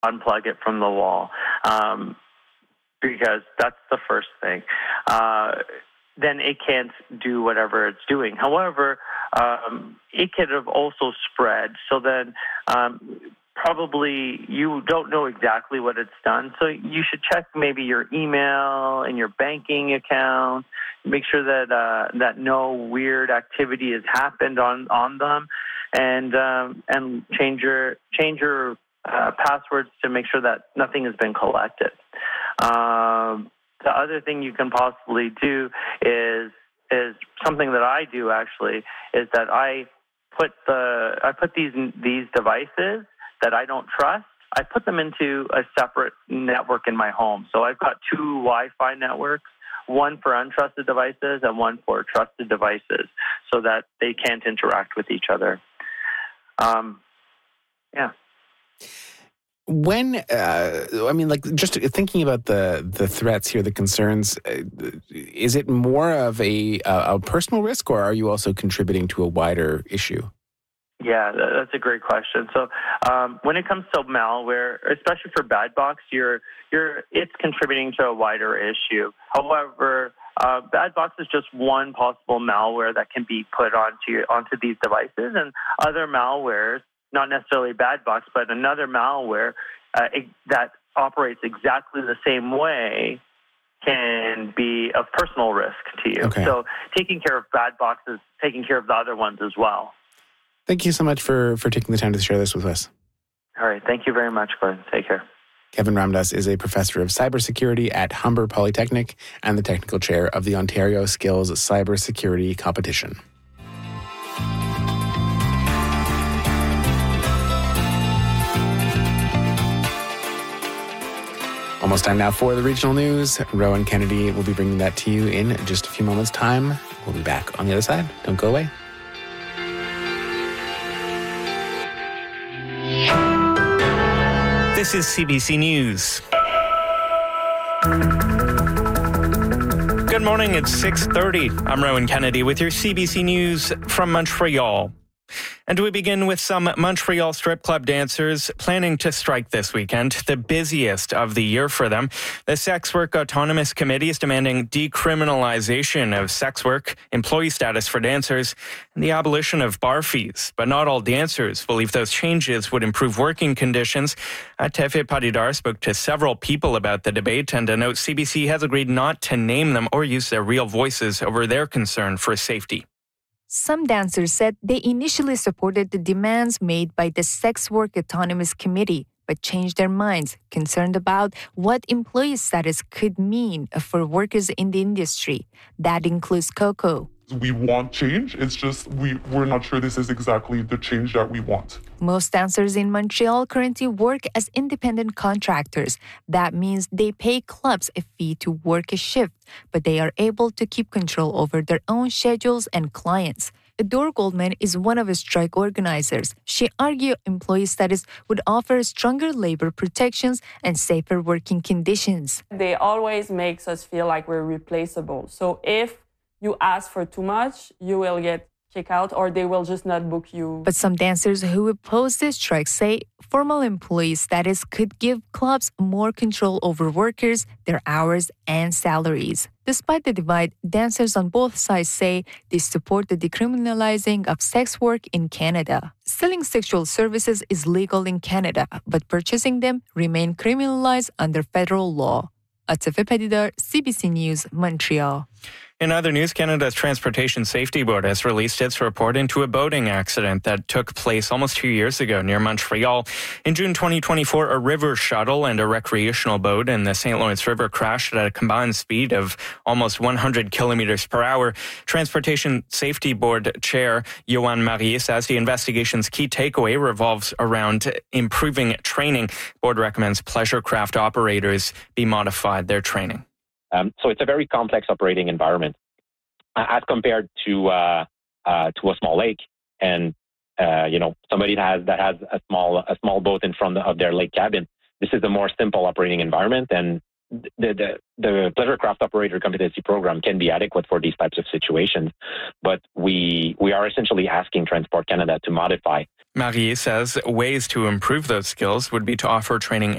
unplug it from the wall, because that's the first thing. Then it can't do whatever it's doing. However, it could have also spread. So then probably you don't know exactly what it's done. So you should check maybe your email and your banking account. Make sure that no weird activity has happened on them, and change your passwords to make sure that nothing has been collected. The other thing you can possibly do is something that I do actually, is that I put these devices that I don't trust, I put them into a separate network in my home. So I've got 2 Wi-Fi networks, one for untrusted devices and one for trusted devices, so that they can't interact with each other. Yeah. When, just thinking about the threats here, the concerns, is it more of a personal risk, or are you also contributing to a wider issue? Yeah, that's a great question. So when it comes to malware, especially for BadBox, it's contributing to a wider issue. However, BadBox is just one possible malware that can be put onto these devices, and other malwares, not necessarily BadBox, but another malware that operates exactly the same way can be of personal risk to you. Okay. So taking care of BadBox is taking care of the other ones as well. Thank you so much for taking the time to share this with us. All right. Thank you very much, Gordon. Take care. Kevin Ramdas is a professor of cybersecurity at Humber Polytechnic and the technical chair of the Ontario Skills Cybersecurity Competition. Almost time now for the regional news. Rowan Kennedy will be bringing that to you in just a few moments' time. We'll be back on the other side. Don't go away. This is CBC News. Good morning, it's 6:30. I'm Rowan Kennedy with your CBC News from Montreal. And we begin with some Montreal strip club dancers planning to strike this weekend, the busiest of the year for them. The Sex Work Autonomous Committee is demanding decriminalization of sex work, employee status for dancers, and the abolition of bar fees. But not all dancers believe those changes would improve working conditions. Tefe Padidar spoke to several people about the debate, and notes CBC has agreed not to name them or use their real voices over their concern for safety. Some dancers said they initially supported the demands made by the Sex Work Autonomous Committee, but changed their minds, concerned about what employee status could mean for workers in the industry. That includes Coco. We want change. It's just we're not sure this is exactly the change that we want. Most dancers in Montreal currently work as independent contractors. That means they pay clubs a fee to work a shift, but they are able to keep control over their own schedules and clients. Adore Goldman is one of the strike organizers. She argued employee status would offer stronger labor protections and safer working conditions. They always make us feel like we're replaceable. So if you ask for too much, you will get kicked out, or they will just not book you. But some dancers who oppose this strike say formal employee status could give clubs more control over workers, their hours, and salaries. Despite the divide, dancers on both sides say they support the decriminalizing of sex work in Canada. Selling sexual services is legal in Canada, but purchasing them remain criminalized under federal law. Tefe Padidar, CBC News, Montreal. In other news, Canada's Transportation Safety Board has released its report into a boating accident that took place almost 2 years ago near Montreal. In June 2024, a river shuttle and a recreational boat in the St. Lawrence River crashed at a combined speed of almost 100 kilometers per hour. Transportation Safety Board Chair Yoann Marier says the investigation's key takeaway revolves around improving training. Board recommends pleasure craft operators be modified their training. So it's a very complex operating environment as compared to a small lake. And somebody that has a small boat in front of their lake cabin. This is a more simple operating environment, and the pleasure craft operator competency program can be adequate for these types of situations, but we are essentially asking Transport Canada to modify. Marie says ways to improve those skills would be to offer training